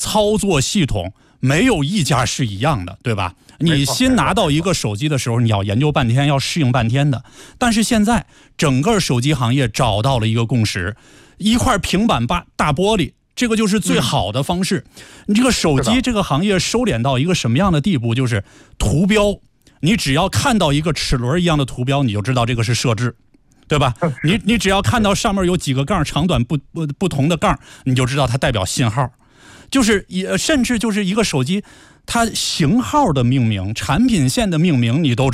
操作系统没有一家是一样的，对吧？你新拿到一个手机的时候，你要研究半天，要适应半天的。但是现在整个手机行业找到了一个共识，一块平板大玻璃，这个就是最好的方式。你这个手机这个行业收敛到一个什么样的地步？就是图标，你只要看到一个齿轮一样的图标，你就知道这个是设置，对吧？你只要看到上面有几个杠，长短不同的杠，你就知道它代表信号。就是甚至就是一个手机，它型号的命名、产品线的命名，你都